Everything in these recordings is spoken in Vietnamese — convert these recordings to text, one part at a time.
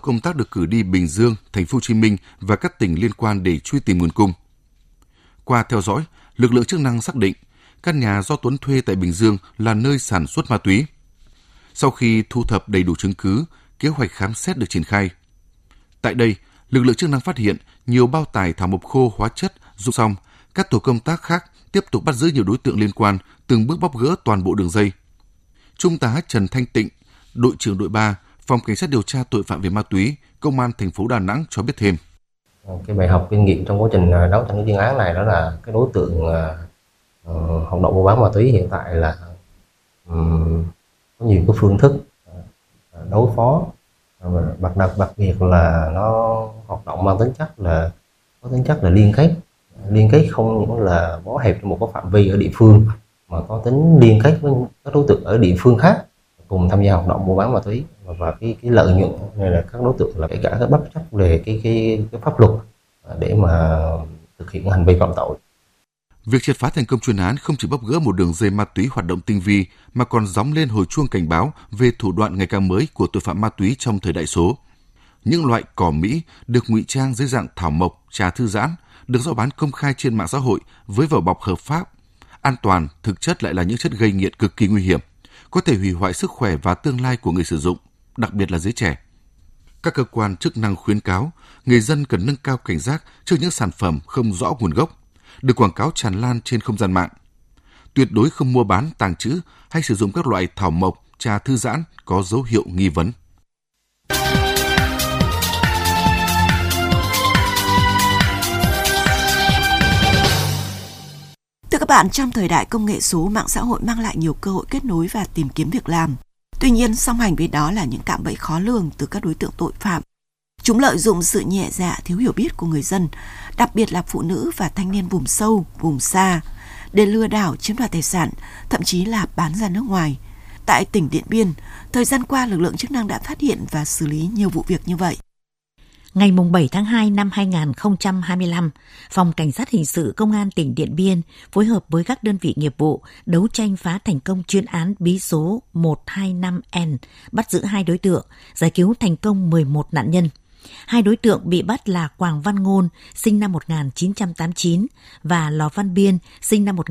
công tác được cử đi Bình Dương, Thành phố Hồ Chí Minh và các tỉnh liên quan để truy tìm nguồn cung. Qua theo dõi, lực lượng chức năng xác định căn nhà do Tuấn thuê tại Bình Dương là nơi sản xuất ma túy. Sau khi thu thập đầy đủ chứng cứ, kế hoạch khám xét được triển khai. Tại đây, lực lượng chức năng phát hiện nhiều bao tải thảo mộc khô hóa chất dùng xong. Các tổ công tác khác tiếp tục bắt giữ nhiều đối tượng liên quan, từng bước bóc gỡ toàn bộ đường dây. Trung tá Trần Thanh Tịnh, đội trưởng đội 3, Phòng Cảnh sát điều tra tội phạm về ma túy, Công an thành phố Đà Nẵng cho biết thêm. Cái bài học kinh nghiệm trong quá trình đấu tranh cái chuyên án này đó là cái đối tượng hoạt động mua bán ma túy hiện tại là có nhiều cái phương thức đối phó, đặc biệt là nó hoạt động mang tính chất là có tính chất là liên kết không những là bó hẹp trong một cái phạm vi ở địa phương mà có tính liên kết với các đối tượng ở địa phương khác cùng tham gia hoạt động mua bán ma túy, và cái lợi nhuận này là các đối tượng là kể cả các bất chấp về cái pháp luật để mà thực hiện hành vi phạm tội. Việc triệt phá thành công chuyên án không chỉ bóc gỡ một đường dây ma túy hoạt động tinh vi mà còn gióng lên hồi chuông cảnh báo về thủ đoạn ngày càng mới của tội phạm ma túy trong thời đại số. Những loại cỏ Mỹ được ngụy trang dưới dạng thảo mộc, trà thư giãn được rao bán công khai trên mạng xã hội với vỏ bọc hợp pháp, an toàn, thực chất lại là những chất gây nghiện cực kỳ nguy hiểm, có thể hủy hoại sức khỏe và tương lai của người sử dụng, đặc biệt là giới trẻ. Các cơ quan chức năng khuyến cáo người dân cần nâng cao cảnh giác trước những sản phẩm không rõ nguồn gốc, được quảng cáo tràn lan trên không gian mạng. Tuyệt đối không mua bán, tàng trữ hay sử dụng các loại thảo mộc, trà thư giãn có dấu hiệu nghi vấn. Thưa các bạn, trong thời đại công nghệ số, mạng xã hội mang lại nhiều cơ hội kết nối và tìm kiếm việc làm. Tuy nhiên, song hành với đó là những cạm bẫy khó lường từ các đối tượng tội phạm. Chúng lợi dụng sự nhẹ dạ, thiếu hiểu biết của người dân, đặc biệt là phụ nữ và thanh niên vùng sâu, vùng xa, để lừa đảo chiếm đoạt tài sản, thậm chí là bán ra nước ngoài. Tại tỉnh Điện Biên, thời gian qua lực lượng chức năng đã phát hiện và xử lý nhiều vụ việc như vậy. Ngày 7 tháng 2 năm 2025, Phòng Cảnh sát Hình sự Công an tỉnh Điện Biên phối hợp với các đơn vị nghiệp vụ đấu tranh phá thành công chuyên án bí số 125N, bắt giữ 2 đối tượng, giải cứu thành công 11 nạn nhân. 2 đối tượng bị bắt là Quảng Văn Ngôn, sinh năm 1989 và Lò Văn Biên, sinh năm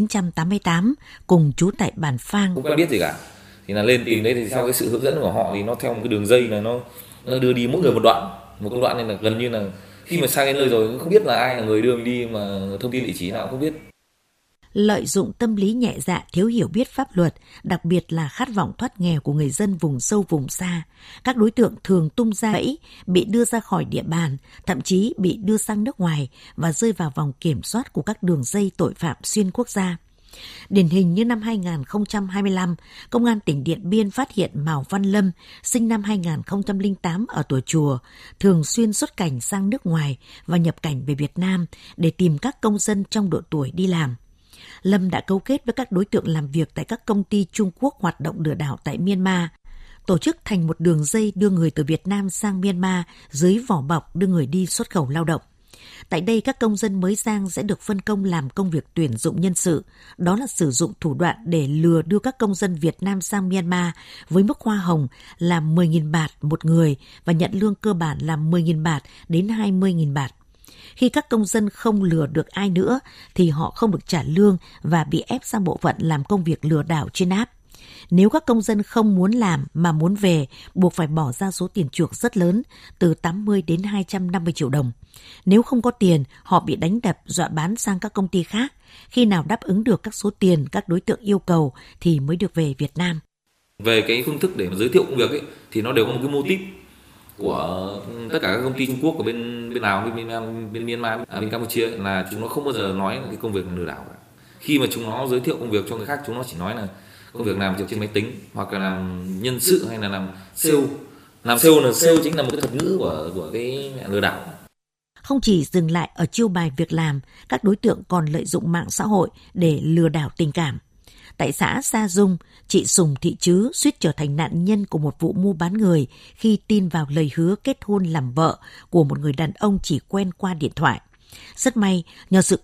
1988, cùng trú tại bản Phang. Không quen biết gì cả. Thì là lên tìm đấy, thì sau cái sự hướng dẫn của họ thì nó theo một cái đường dây là nó đưa đi mỗi người một đoạn. Một công đoạn nên là gần như là khi mà sang đến nơi rồi không biết là ai là người đưa mình đi, mà thông tin địa chỉ nào không biết. Lợi dụng tâm lý nhẹ dạ, thiếu hiểu biết pháp luật, đặc biệt là khát vọng thoát nghèo của người dân vùng sâu vùng xa, các đối tượng thường tung ra bẫy, bị đưa ra khỏi địa bàn, thậm chí bị đưa sang nước ngoài và rơi vào vòng kiểm soát của các đường dây tội phạm xuyên quốc gia. Điển hình như năm 2025, Công an tỉnh Điện Biên phát hiện Mào Văn Lâm, sinh năm 2008 ở Tùa Chùa, thường xuyên xuất cảnh sang nước ngoài và nhập cảnh về Việt Nam để tìm các công dân trong độ tuổi đi làm. Lâm đã cấu kết với các đối tượng làm việc tại các công ty Trung Quốc hoạt động lừa đảo tại Myanmar, tổ chức thành một đường dây đưa người từ Việt Nam sang Myanmar dưới vỏ bọc đưa người đi xuất khẩu lao động. Tại đây, các công dân mới sang sẽ được phân công làm công việc tuyển dụng nhân sự, đó là sử dụng thủ đoạn để lừa đưa các công dân Việt Nam sang Myanmar với mức hoa hồng là 10.000 baht một người và nhận lương cơ bản là 10.000 baht đến 20.000 baht. Khi các công dân không lừa được ai nữa thì họ không được trả lương và bị ép sang bộ phận làm công việc lừa đảo trên app. Nếu các công dân không muốn làm mà muốn về, buộc phải bỏ ra số tiền chuộc rất lớn, từ 80 đến 250 triệu đồng. Nếu không có tiền, họ bị đánh đập, dọa bán sang các công ty khác. Khi nào đáp ứng được các số tiền các đối tượng yêu cầu thì mới được về Việt Nam. Về cái phương thức để giới thiệu công việc ấy, thì nó đều có một cái mô típ của tất cả các công ty Trung Quốc ở bên Lào, bên Myanmar, bên Campuchia, là chúng nó không bao giờ nói cái công việc lừa đảo cả. Khi mà chúng nó giới thiệu công việc cho người khác, chúng nó chỉ nói là công việc làm việc trên máy tính, hoặc là làm nhân sự, hay là làm sale. Làm sale chính là một cái thuật ngữ của cái lừa đảo. Không chỉ dừng lại ở chiêu bài việc làm, các đối tượng còn lợi dụng mạng xã hội để lừa đảo tình cảm. Tại xã Sa Dung, chị Sùng Thị Trứ suýt trở thành nạn nhân của một vụ mua bán người khi tin vào lời hứa kết hôn làm vợ của một người đàn ông chỉ quen qua điện thoại. Rất may, nhờ sự